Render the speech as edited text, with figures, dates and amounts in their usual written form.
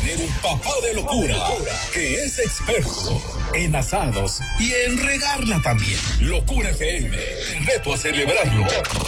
el papá de locura, que es experto en asados y en regarla también. Locura FM, te reto a celebrarlo